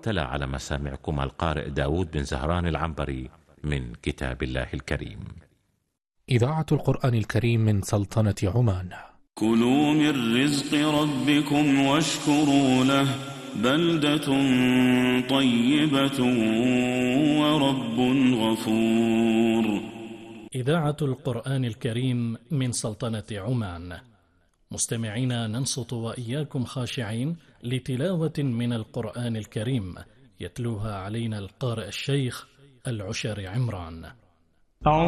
تلا على مسامعكم القارئ داود بن زهران العنبري من كتاب الله الكريم. إذاعة القرآن الكريم من سلطنة عمان. كلوا من رزق ربكم واشكروا له بلدة طيبة ورب غفور. إذاعة القرآن الكريم من سلطنة عمان. مستمعينا، ننصت وإياكم خاشعين لتلاوة من القرآن الكريم يتلوها علينا القارئ الشيخ العشر عمران.